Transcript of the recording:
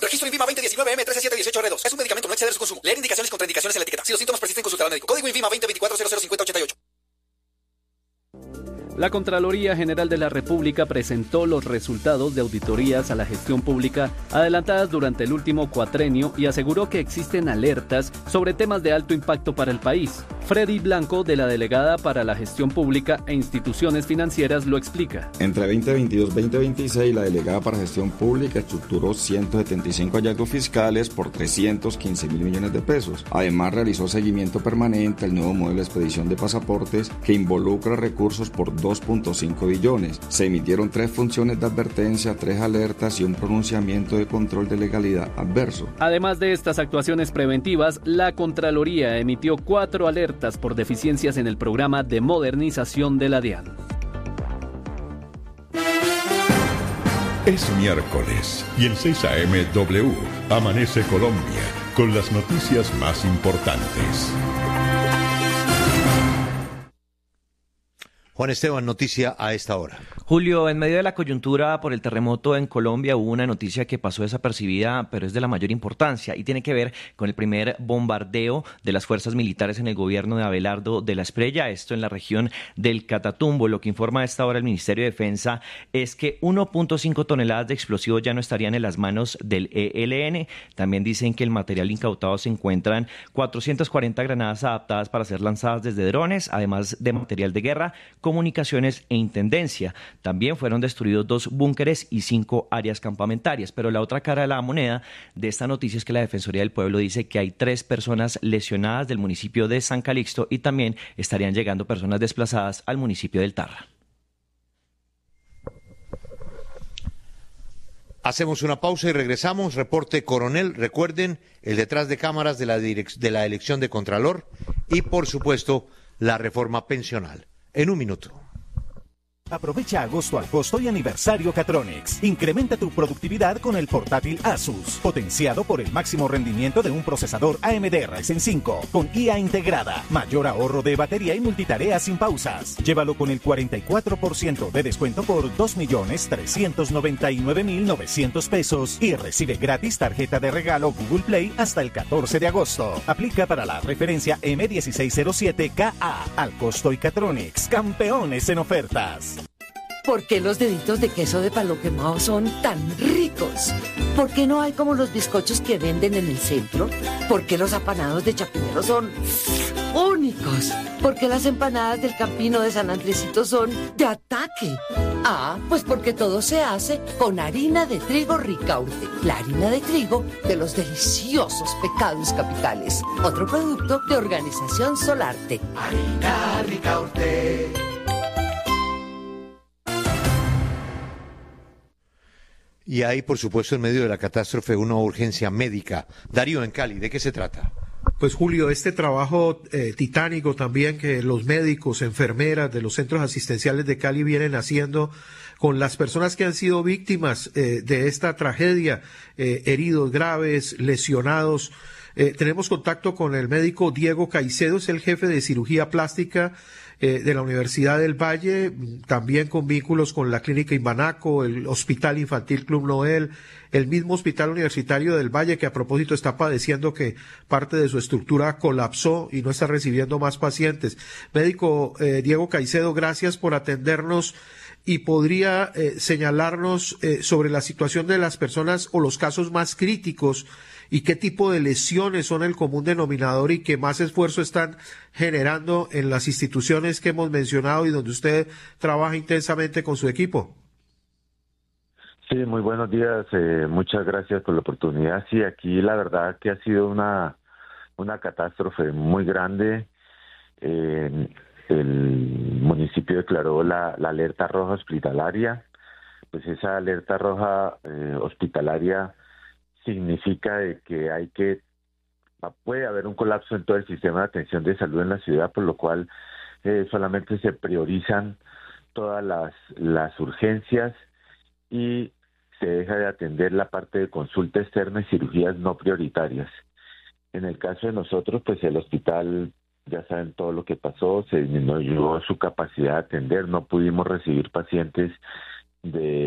Registro INVIMA 2019M137718R2. Es un medicamento, no exceder su consumo. Leer indicaciones y contraindicaciones en la etiqueta. Si los síntomas persisten, consultar al médico. Código INVIMA 2024005088. La Contraloría General de la República presentó los resultados de auditorías a la gestión pública adelantadas durante el último cuatrenio y aseguró que existen alertas sobre temas de alto impacto para el país. Freddy Blanco, de la Delegada para la Gestión Pública e Instituciones Financieras, lo explica. Entre 2022 y 2026, la Delegada para Gestión Pública estructuró 175 hallazgos fiscales por 315.000 millones de pesos. Además, realizó seguimiento permanente al nuevo modelo de expedición de pasaportes que involucra recursos por 2.5 billones. Se emitieron 3 funciones de advertencia, 3 alertas y un pronunciamiento de control de legalidad adverso. Además de estas actuaciones preventivas, la Contraloría emitió 4 alertas por deficiencias en el programa de modernización de la DIAN. Es miércoles y en 6 AM W amanece Colombia con las noticias más importantes. Juan Esteban, noticia a esta hora. Julio, en medio de la coyuntura por el terremoto en Colombia hubo una noticia que pasó desapercibida, pero es de la mayor importancia y tiene que ver con el primer bombardeo de las fuerzas militares en el gobierno de Abelardo de la Espriella, esto en la región del Catatumbo. Lo que informa a esta hora el Ministerio de Defensa es que 1.5 toneladas de explosivos ya no estarían en las manos del ELN. También dicen que el material incautado se encuentran 440 granadas adaptadas para ser lanzadas desde drones, además de material de guerra, comunicaciones e intendencia. También fueron destruidos 2 búnkeres y 5 áreas campamentarias. Pero la otra cara de la moneda de esta noticia es que la Defensoría del Pueblo dice que hay 3 personas lesionadas del municipio de San Calixto y también estarían llegando personas desplazadas al municipio del Tarra. Hacemos una pausa y regresamos. Reporte Coronel. Recuerden el detrás de cámaras de la elección de Contralor y, por supuesto, la reforma pensional. En un minuto. Aprovecha agosto al costo y aniversario Catronics. Incrementa tu productividad con el portátil Asus, potenciado por el máximo rendimiento de un procesador AMD Ryzen 5, con IA integrada, mayor ahorro de batería y multitarea sin pausas. Llévalo con el 44% de descuento por 2.399.900 pesos y recibe gratis tarjeta de regalo Google Play hasta el 14 de agosto. Aplica para la referencia M1607KA. Al costo y Catronics, campeones en ofertas. ¿Por qué los deditos de queso de palo quemado son tan ricos? ¿Por qué no hay como los bizcochos que venden en el centro? ¿Por qué los apanados de Chapinero son únicos? ¿Por qué las empanadas del Campino de San Andresito son de ataque? Ah, pues porque todo se hace con harina de trigo Ricaurte, la harina de trigo de los deliciosos pecados capitales. Otro producto de Organización Solarte. Harina Ricaurte. Y hay, por supuesto, en medio de la catástrofe, una urgencia médica. Darío, en Cali, ¿de qué se trata? Pues Julio, este trabajo titánico también que los médicos, enfermeras de los centros asistenciales de Cali vienen haciendo con las personas que han sido víctimas de esta tragedia, heridos graves, lesionados. Tenemos contacto con el médico Diego Caicedo, es el jefe de cirugía plástica de la Universidad del Valle, también con vínculos con la Clínica Imbanaco, el Hospital Infantil Club Noel, el mismo Hospital Universitario del Valle, que a propósito está padeciendo que parte de su estructura colapsó y no está recibiendo más pacientes. Médico Diego Caicedo, gracias por atendernos y podría señalarnos sobre la situación de las personas o los casos más críticos y qué tipo de lesiones son el común denominador y qué más esfuerzo están generando en las instituciones que hemos mencionado y donde usted trabaja intensamente con su equipo. Sí, muy buenos días, muchas gracias por la oportunidad. Sí, aquí la verdad que ha sido una catástrofe muy grande. El municipio declaró la alerta roja hospitalaria. Pues esa alerta roja hospitalaria significa de que puede haber un colapso en todo el sistema de atención de salud en la ciudad, por lo cual solamente se priorizan todas las urgencias y se deja de atender la parte de consulta externa y cirugías no prioritarias. En el caso de nosotros, pues el hospital, ya saben todo lo que pasó, se disminuyó su capacidad de atender, no pudimos recibir pacientes de